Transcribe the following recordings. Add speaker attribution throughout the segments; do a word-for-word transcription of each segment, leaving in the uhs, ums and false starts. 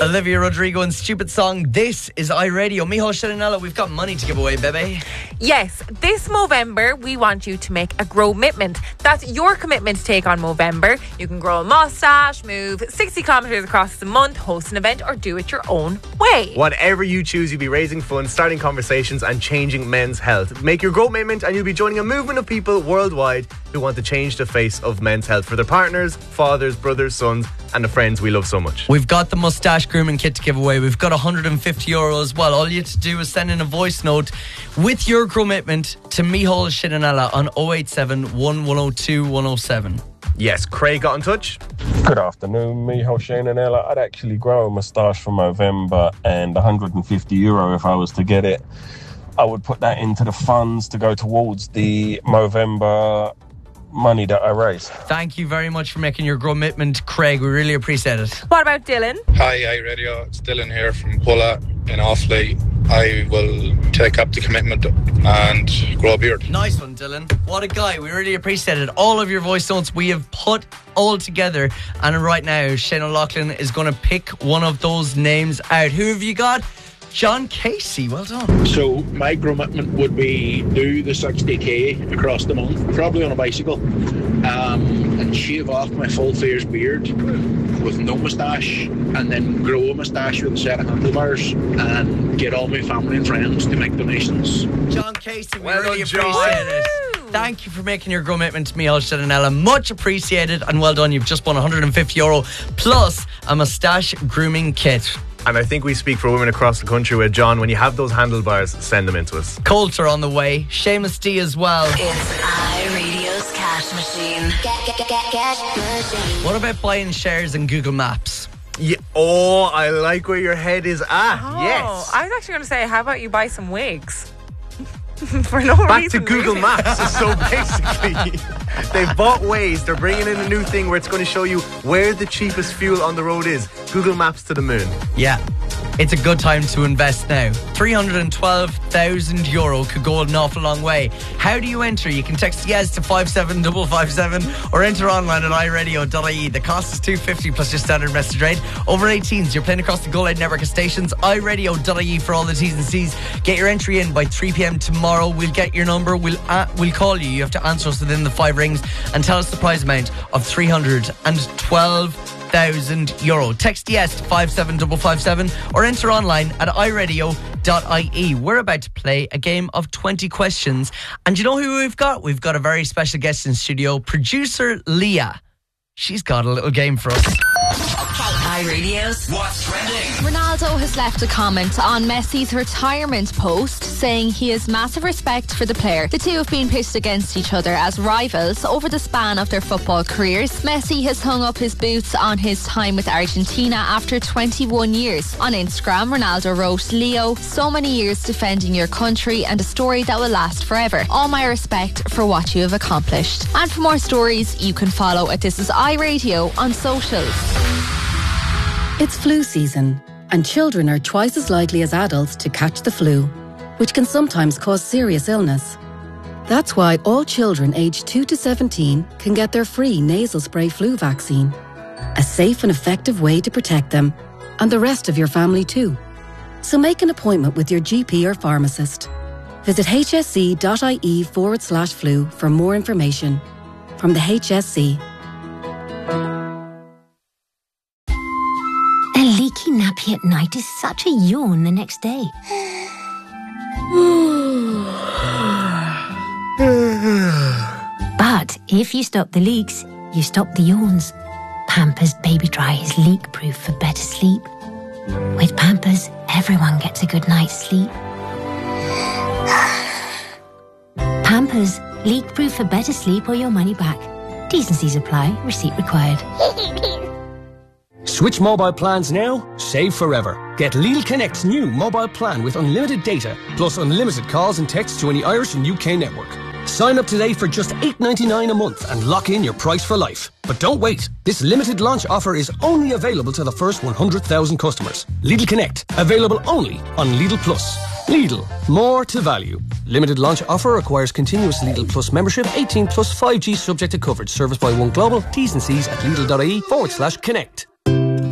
Speaker 1: Olivia Rodrigo and Stupid Song. This is iRadio. Micheál Shinanella, we've got money to give away, baby.
Speaker 2: Yes, this Movember, we want you to make a grow-mitment. That's your commitment to take on Movember. You can grow a mustache, move sixty kilometres across the month, host an event, or do it your own way.
Speaker 3: Whatever you choose, you'll be raising funds, starting conversations, and changing men's health. Make your grow-mitment, and you'll be joining a movement of people worldwide who want to change the face of men's health for their partners, fathers, brothers, sons, and the friends we love so much.
Speaker 1: We've got the moustache grooming kit to give away. We've got one hundred fifty euro as well. All you have to do is send in a voice note with your commitment to Micheál Shinanella on oh eight seven, one one oh two, one oh seven.
Speaker 3: Yes, Craig got in touch.
Speaker 4: Good afternoon, Micheál Shinanella. I'd actually grow a moustache for Movember, and one hundred fifty euro if I was to get it. I would put that into the funds to go towards the Movember money that I raise.
Speaker 1: Thank you very much for making your commitment, Craig. We really appreciate it.
Speaker 2: What about Dylan?
Speaker 5: Hi, iRadio. It's Dylan here from Pulla in Offaly. I will take up the commitment and grow a beard.
Speaker 1: Nice one, Dylan. What a guy. We really appreciate it. All of your voice notes we have put all together, and right now Shane O'Loughlin is going to pick one of those names out. Who have you got? John Casey, well done.
Speaker 6: So my commitment would be do the sixty k across the month, probably on a bicycle, um, and shave off my full face beard with no moustache, and then grow a moustache with a set of handlebars, and get all my family and friends to make donations.
Speaker 1: John Casey, we
Speaker 3: well
Speaker 1: really
Speaker 3: done,
Speaker 1: appreciate
Speaker 3: John.
Speaker 1: it. Thank you for making your commitment to Micheál Shinanella. Much appreciated, and well done. You've just won one hundred fifty euro plus a moustache grooming kit.
Speaker 3: And I think we speak for women across the country with John. When you have those handlebars, send them in to us.
Speaker 1: Coulter on the way. Seamus D as well.
Speaker 7: It's iRadio's cash machine. Get, get, get, get, cash machine.
Speaker 1: What about buying shares in Google Maps?
Speaker 3: Yeah. Oh, I like where your head is at.
Speaker 2: Oh,
Speaker 3: Yes.
Speaker 2: I was actually going to say, how about you buy some wigs? For no
Speaker 3: Back
Speaker 2: reason.
Speaker 3: to Google
Speaker 2: really.
Speaker 3: Maps. So basically, they've bought Waze. They're bringing in a new thing where it's going to show you where the cheapest fuel on the road is. Google Maps to the moon.
Speaker 1: Yeah. It's a good time to invest now. three hundred twelve thousand euro could go an awful long way. How do you enter? You can text yes to five seven five five seven or enter online at i radio dot I E. The cost is two hundred fifty plus your standard message rate. Over eighteens, you're playing across the Go Loud network of stations. i radio dot I E for all the T's and C's. Get your entry in by three p.m. tomorrow. We'll get your number. We'll uh, we'll call you. You have to answer us within the five rings and tell us the prize amount of three hundred twelve thousand euro. Text yes to five seven five five seven or enter online at i radio dot I E. We're about to play a game of twenty questions, and you know who we've got? We've got a very special guest in studio, producer Leah. She's got a little game for us.
Speaker 7: iRadio's What's Trending.
Speaker 8: Ronaldo has left a comment on Messi's retirement post saying he has massive respect for the player. The two have been pitched against each other as rivals over the span of their football careers. Messi has hung up his boots on his time with Argentina after twenty-one years. On Instagram, Ronaldo wrote, "Leo, so many years defending your country and a story that will last forever. All my respect for what you have accomplished." And for more stories, you can follow at This Is iRadio on socials.
Speaker 9: It's flu season, and children are twice as likely as adults to catch the flu, which can sometimes cause serious illness. That's why all children aged two to seventeen can get their free nasal spray flu vaccine. A safe and effective way to protect them, and the rest of your family too. So make an appointment with your G P or pharmacist. Visit hsc.ie forward slash flu for more information. From the H S C.
Speaker 10: A leaky nappy at night is such a yawn the next day. But if you stop the leaks, you stop the yawns. Pampers Baby Dry is leak-proof for better sleep. With Pampers, everyone gets a good night's sleep. Pampers, leak-proof for better sleep or your money back. T's and C's apply. Receipt required.
Speaker 11: Switch mobile plans now, save forever. Get Lidl Connect's new mobile plan with unlimited data, plus unlimited calls and texts to any Irish and U K network. Sign up today for just eight ninety-nine a month and lock in your price for life. But don't wait. This limited launch offer is only available to the first one hundred thousand customers. Lidl Connect, available only on Lidl Plus. Lidl, more to value. Limited launch offer requires continuous Lidl Plus membership, eighteen plus five G subject to coverage. Serviced by One Global. T's and C's at lidl.ie forward slash connect.
Speaker 10: Would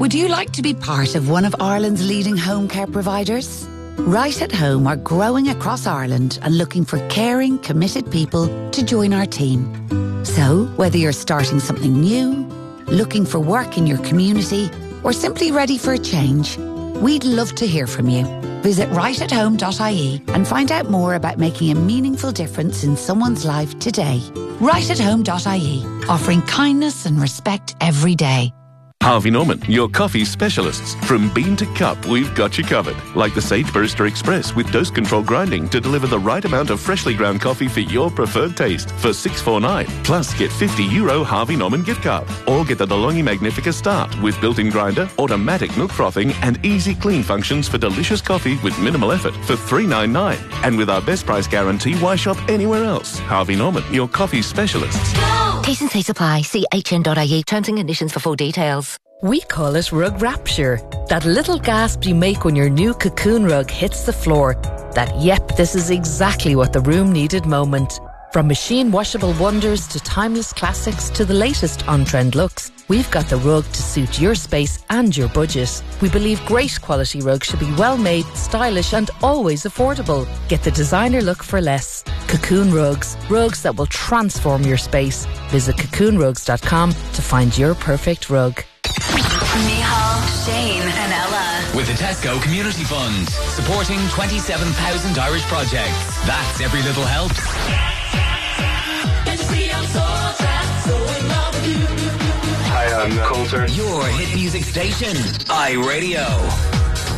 Speaker 12: Would you like to be part of one of Ireland's leading home care providers? Right at Home are growing across Ireland and looking for caring, committed people to join our team. So, whether you're starting something new, looking for work in your community, or simply ready for a change, we'd love to hear from you. Visit right at home dot I E and find out more about making a meaningful difference in someone's life today. right at home dot I E, offering kindness and respect every day.
Speaker 13: Harvey Norman, your coffee specialists. From bean to cup, we've got you covered. Like the Sage Barista Express with dose control grinding to deliver the right amount of freshly ground coffee for your preferred taste for six forty-nine. Plus, get fifty euro Harvey Norman gift card. Or get the DeLonghi Magnifica Start with built-in grinder, automatic milk frothing and easy clean functions for delicious coffee with minimal effort for three ninety-nine. And with our best price guarantee, why shop anywhere else? Harvey Norman, your coffee specialists.
Speaker 14: T's and C's apply. See H N dot I E terms and conditions for full details.
Speaker 15: We call it rug rapture. That little gasp you make when your new Cocoon rug hits the floor. That, yep, this is exactly what the room needed moment. From machine washable wonders to timeless classics to the latest on-trend looks, we've got the rug to suit your space and your budget. We believe great quality rugs should be well made, stylish and always affordable. Get the designer look for less. Cocoon Rugs. Rugs that will transform your space. Visit cocoon rugs dot com to find your perfect rug.
Speaker 7: Micheál, Shane and Ella.
Speaker 16: With the Tesco Community Fund, supporting twenty-seven thousand Irish projects. That's every little helps.
Speaker 17: Hi, I'm Coulter.
Speaker 16: Your hit music station, iRadio.